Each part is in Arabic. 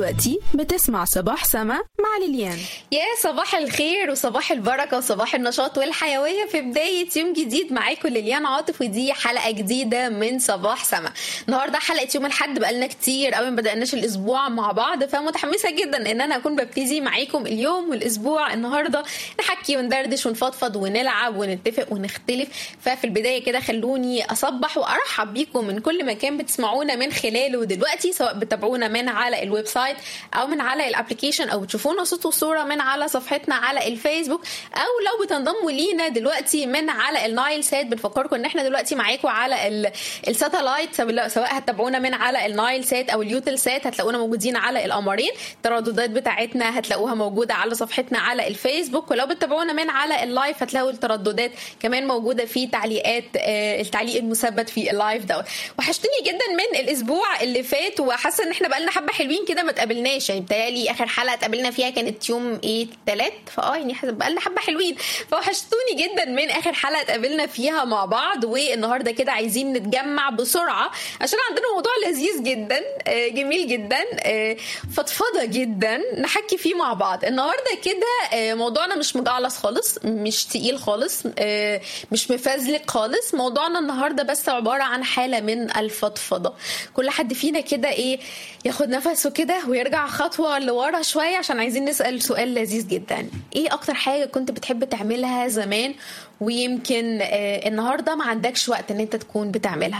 دلوقتي بتسمع صباح سما مع ليليان. يا صباح الخير وصباح البركة وصباح النشاط والحيوية في بداية يوم جديد. معاكم ليليان عاطف ودي حلقة جديدة من صباح سما. النهاردة حلقة يوم الحد، بقالنا كتير قوي ما بدأناش الأسبوع مع بعض، فمتحمسة جدا إن أنا أكون ببتدي معاكم اليوم والأسبوع النهاردة نحكي وندردش ونفضفض ونلعب ونتفق ونختلف. ففي البداية كده خلوني أصبح وأرحب بيكم من كل مكان بتسمعونا من خلاله دلوقتي، سواء بتابعونا من على الويب سايت أو من على الابليكيشن أو تشوفونا صوت وصورة من على صفحتنا على الفيسبوك، أو لو بتنضموا لينا دلوقتي من على النايل سات. بنفكركم ان احنا دلوقتي معاكم على الساتلايت، سواء هتتابعونا من على النايل سات او اليوتل سات هتلاقونا موجودين على القمرين. الترددات بتاعتنا هتلاقوها موجودة على صفحتنا على الفيسبوك، ولو بتتابعونا من على اللايف هتلاقوا الترددات كمان موجودة في تعليقات التعليق المثبت في اللايف دوت. وحشتني جدا من الاسبوع اللي فات، وحاسه ان احنا بقالنا حبه حلوين كده ما تقابلناش. يعني بتهيألي اخر حلقه اتقابلنا فيها كانت يوم الثلاث، يعني بقالنا حبه حلوين. فوحشتوني جدا من اخر حلقه اتقابلنا فيها مع بعض. والنهارده كده عايزين نتجمع بسرعه عشان عندنا موضوع لذيذ جدا، جميل جدا، فضفضه جدا نحكي فيه مع بعض النهارده كده. موضوعنا مش مجعلص خالص، مش تقيل خالص، مش مفزلك خالص. موضوعنا النهارده بس عباره عن حاله من الفضفضه. كل حد فينا كده ياخد نفسه كده ويرجع خطوه لورا شويه، عشان عايزين نسال سؤال لذيذ جدا. ايه اكتر حاجه كنت بتحب تعملها زمان ويمكن النهارده ما عندكش وقت ان انت تكون بتعملها،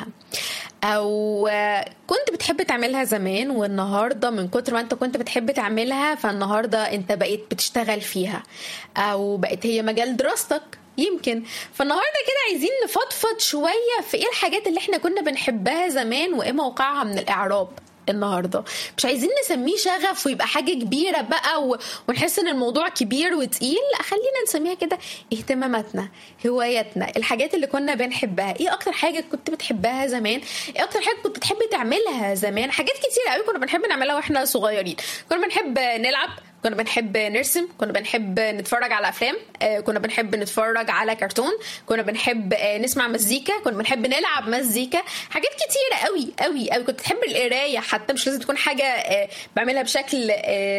او كنت بتحب تعملها زمان والنهارده من كتر ما انت كنت بتحب تعملها فالنهارده انت بقيت بتشتغل فيها، او بقت هي مجال دراستك يمكن. فالنهارده كده عايزين نفضفض شويه في ايه الحاجات اللي احنا كنا بنحبها زمان وايه موقعها من الاعراب النهارده. مش عايزين نسميه شغف ويبقى حاجه كبيره بقى ونحس ان الموضوع كبير وتقيل، لا خلينا نسميها كده اهتماماتنا، هواياتنا، الحاجات اللي كنا بنحبها. ايه اكتر حاجه كنت بتحبها زمان؟ ايه اكتر حاجه كنت بتحب تعملها زمان؟ حاجات كتير قوي كنا بنحب نعملها واحنا صغيرين. كنا بنحب نلعب، كنا بنحب نرسم، كنا بنحب نتفرج على افلام، كنا بنحب نتفرج على كرتون، كنا بنحب نسمع مزيكا، كنا بنحب نلعب مزيكا. حاجات كتيره قوي قوي قوي. كنت بحب القرايه، حتى مش لازم تكون حاجه بعملها بشكل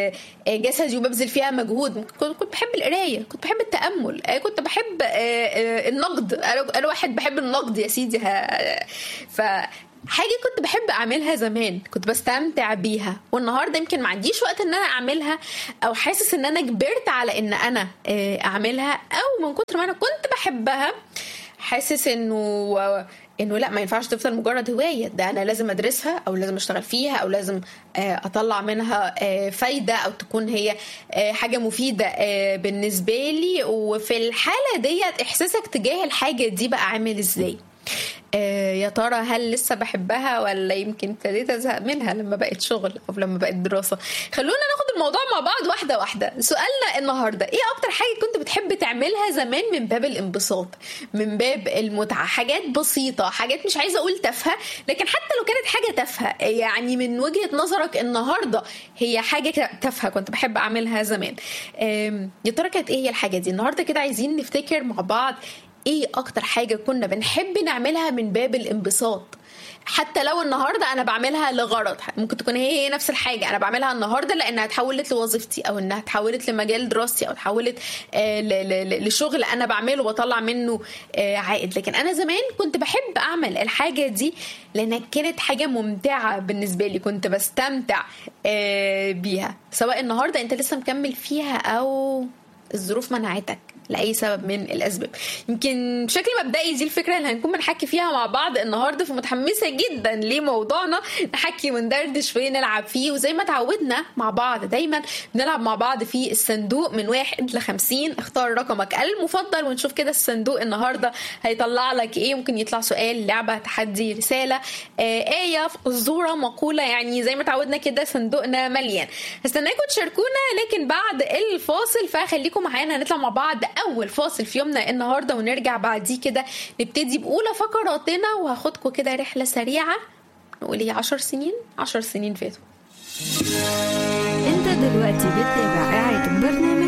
جسدي وببذل فيها مجهود. كنت بحب القرايه، كنت بحب التامل، كنت بحب النقد. انا واحد بحب النقد يا سيدي. حاجة كنت بحب أعملها زمان، كنت بستمتع بيها، والنهاردة يمكن ما عنديش وقت إن أنا أعملها، أو حاسس إن أنا كبرت على إن أنا أعملها، أو من كتر ما أنا كنت بحبها حاسس إنه لا، ما ينفعش تفضل مجرد هواية. ده أنا لازم أدرسها، أو لازم أشتغل فيها، أو لازم أطلع منها فايدة، أو تكون هي حاجة مفيدة بالنسبة لي. وفي الحالة ديت إحساسك تجاه الحاجة دي بقى عامل إزاي؟ يا ترى هل لسه بحبها ولا يمكن ابتديت ازهق منها لما بقت شغل او لما بقت دراسة؟ خلونا ناخد الموضوع مع بعض واحدة واحدة. سؤالنا النهاردة ايه اكتر حاجة كنت بتحب تعملها زمان من باب الانبساط، من باب المتعة؟ حاجات بسيطة، حاجات مش عايزة اقول تافهة، لكن حتى لو كانت حاجة تافهة يعني من وجهة نظرك النهاردة هي حاجة تافهة كنت بحب اعملها زمان. يا ترى كانت ايه هي الحاجة دي؟ النهاردة كده عايزين نفتكر مع بعض ايه اكتر حاجة كنا بنحب نعملها من باب الانبساط. حتى لو النهاردة انا بعملها لغرض، ممكن تكون هي نفس الحاجة انا بعملها النهاردة لانها اتحولت لوظيفتي، او انها اتحولت لمجال دراستي، او اتحولت لشغل انا بعمله وبطلع منه عائد. لكن انا زمان كنت بحب اعمل الحاجة دي لانها كانت حاجة ممتعة بالنسبة لي، كنت بستمتع بيها، سواء النهاردة انت لسه مكمل فيها او الظروف منعتك لأي سبب من الأسباب. يمكن بشكل مبدئي دي الفكرة اللي هنكون بنحكي فيها مع بعض النهاردة، فمتحمسة جدا لموضوعنا نحكي وندردش فيه نلعب فيه. وزي ما تعودنا مع بعض دايما بنلعب مع بعض في الصندوق من 1 ل50. اختار رقمك المفضل ونشوف كده الصندوق النهاردة هيطلع لك ايه. ممكن يطلع سؤال، لعبة، تحدي، رسالة، آية، أسطورة، مقولة. يعني زي ما تعودنا كده صندوقنا مليان. هستناكم تشاركونا لكن بعد الفاصل، فخليكم معانا هنطلع مع بعض اول فاصل في يومنا النهارده، ونرجع بعديه كده نبتدي باولى فقراتنا، وهاخدكم كده رحله سريعه نقول ايه 10 سنين فاتوا. انت دلوقتي بتتابع قاعد برنامج